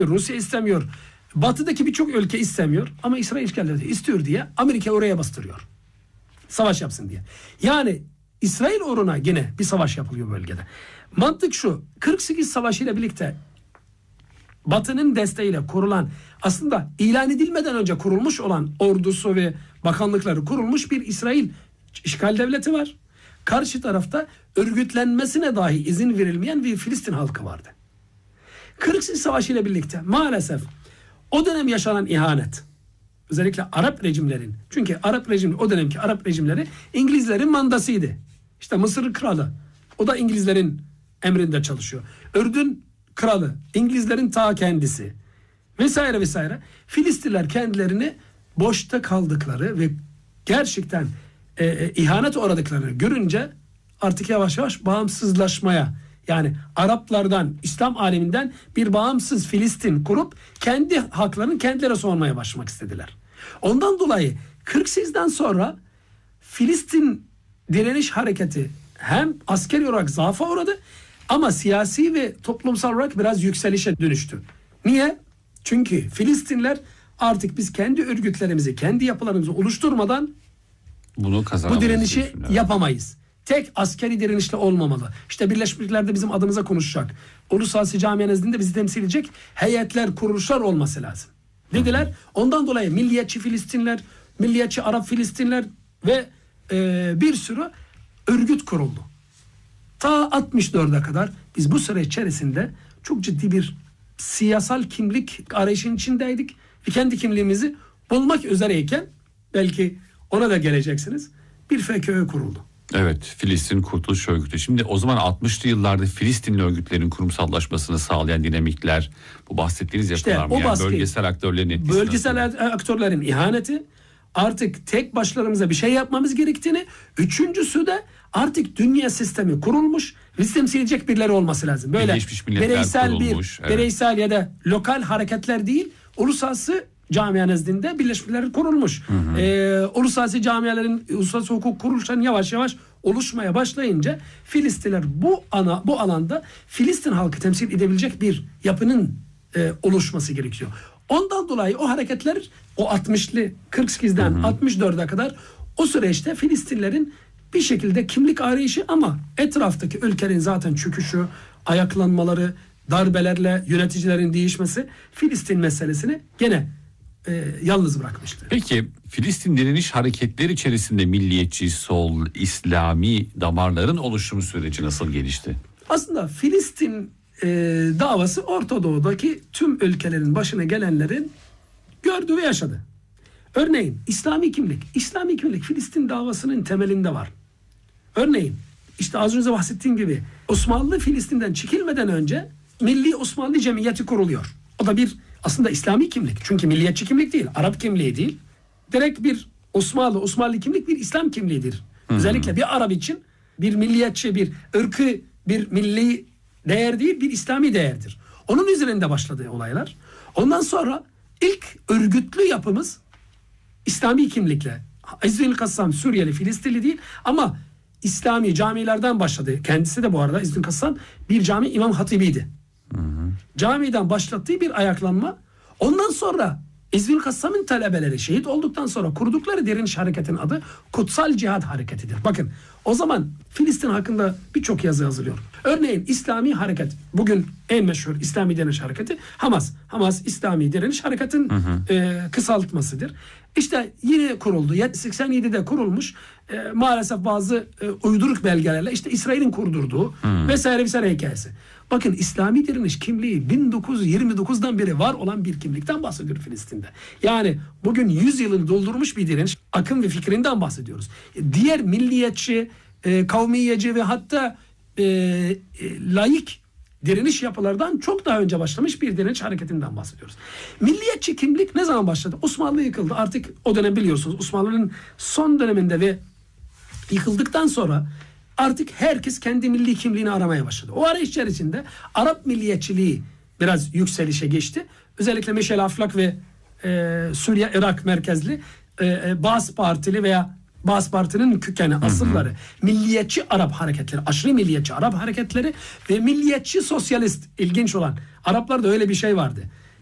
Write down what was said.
Rusya istemiyor. Batı'daki birçok ülke istemiyor. Ama İsrail işgalleri istiyor diye Amerika oraya bastırıyor. Savaş yapsın diye. Yani İsrail uğruna yine bir savaş yapılıyor bölgede. Mantık şu. 48 Savaşı ile birlikte Batı'nın desteğiyle kurulan, aslında ilan edilmeden önce kurulmuş olan ordusu ve bakanlıkları kurulmuş bir İsrail işgal devleti var. Karşı tarafta örgütlenmesine dahi izin verilmeyen bir Filistin halkı vardı. 48 Savaşı ile birlikte maalesef o dönem yaşanan ihanet, özellikle Arap rejimlerin, çünkü o dönemki Arap rejimleri İngilizlerin mandasıydı. İşte Mısır kralı, o da İngilizlerin emrinde çalışıyor. Ürdün kralı, İngilizlerin ta kendisi vesaire vesaire. Filistinler kendilerini boşta kaldıkları ve gerçekten ihanet uğradıklarını görünce artık yavaş yavaş bağımsızlaşmaya, yani Araplardan, İslam aleminden bir bağımsız Filistin kurup kendi haklarını kendileri savunmaya başlamak istediler. Ondan dolayı 48'den sonra Filistin direniş hareketi hem askeri olarak zaafa uğradı ama siyasi ve toplumsal olarak biraz yükselişe dönüştü. Niye? Çünkü Filistinler artık biz kendi örgütlerimizi, kendi yapılarımızı oluşturmadan bu direnişi yapamayız. Tek askeri direnişle olmamalı. İşte Birleşmiş Milletler'de bizim adımıza konuşacak, uluslararası camia nezdinde bizi temsil edecek heyetler, kuruluşlar olması lazım dediler. Ondan dolayı milliyetçi Filistinler, milliyetçi Arap Filistinler ve bir sürü örgüt kuruldu. Ta 64'e kadar biz bu süre içerisinde çok ciddi bir siyasal kimlik arayışının içindeydik ve kendi kimliğimizi bulmak üzereyken, belki ona da geleceksiniz, bir FKÖ kuruldu. Evet, Filistin Kurtuluş Örgütü. Şimdi o zaman 60'lı yıllarda Filistinli örgütlerin kurumsallaşmasını sağlayan dinamikler, bu bahsettiğiniz yapılar mı? Yani bölgesel aktörlerin etkisi. Bölgesel aktörlerin ihaneti, artık tek başlarımıza bir şey yapmamız gerektiğini, üçüncüsü de artık dünya sistemi kurulmuş, bizi temsil edecek birileri olması lazım. Böyle bireysel ya da lokal hareketler değil, uluslararası camia nezdinde Birleşmiş Milletler kurulmuş. Uluslararası camiaların, uluslararası hukuk kuruluşlarının yavaş yavaş oluşmaya başlayınca Filistinler bu alanda Filistin halkı temsil edebilecek bir yapının oluşması gerekiyor. Ondan dolayı o hareketler, o 60'lı 48'den 64'e kadar o süreçte Filistinlerin bir şekilde kimlik arayışı, ama etraftaki ülkenin zaten çöküşü, ayaklanmaları, darbelerle yöneticilerin değişmesi Filistin meselesini gene yalnız bırakmıştı. Peki Filistin direniş hareketleri içerisinde milliyetçi, sol, İslami damarların oluşumu süreci nasıl gelişti? Aslında Filistin davası Orta Doğu'daki tüm ülkelerin başına gelenlerin gördüğü ve yaşadı. Örneğin İslami kimlik Filistin davasının temelinde var. Örneğin işte az önce bahsettiğim gibi Osmanlı Filistin'den çekilmeden önce Milli Osmanlı Cemiyeti kuruluyor. O da bir aslında İslami kimlik. Çünkü milliyetçi kimlik değil, Arap kimliği değil. Direkt bir Osmanlı kimlik bir İslam kimliğidir. Özellikle bir Arap için bir milliyetçi, bir ırkı, bir milli değer değil, bir İslami değerdir. Onun üzerinde başladı olaylar. Ondan sonra ilk örgütlü yapımız İslami kimlikle. İzzül Kassam Suriyeli, Filistinli değil ama İslami camilerden başladı. Kendisi de bu arada İzzül Kassam bir cami imam hatibiydi. Camiden başlattığı bir ayaklanma. Ondan sonra İzzül Kassam'ın talebeleri şehit olduktan sonra kurdukları direniş hareketinin adı Kutsal Cihad Hareketi'dir. Bakın o zaman Filistin hakkında birçok yazı yazılıyor. Örneğin İslami hareket, bugün en meşhur İslami direniş hareketi Hamas. Hamas İslami direniş hareketin kısaltmasıdır. İşte yine kuruldu. 87'de kurulmuş. Maalesef bazı uyduruk belgelerle işte İsrail'in kurdurduğu vesaire hikayesi. Bakın İslami direniş kimliği 1929'dan beri var olan bir kimlikten bahsediyor Filistin'de. Yani bugün 100 yılını doldurmuş bir direniş akım ve fikrinden bahsediyoruz. Diğer milliyetçi, kavmiyeci ve hatta laik direniş yapılardan çok daha önce başlamış bir direniş hareketinden bahsediyoruz. Milliyetçi kimlik ne zaman başladı? Osmanlı yıkıldı. Artık o dönem biliyorsunuz Osmanlı'nın son döneminde ve yıkıldıktan sonra artık herkes kendi milli kimliğini aramaya başladı. O arayış içerisinde Arap milliyetçiliği biraz yükselişe geçti. Özellikle Meşel Aflak ve Suriye, Irak merkezli Baas Partili veya Baas Parti'nin kökeni, asılları, milliyetçi Arap hareketleri, aşırı milliyetçi Arap hareketleri ve milliyetçi sosyalist, ilginç olan, Araplarda öyle bir şey vardı.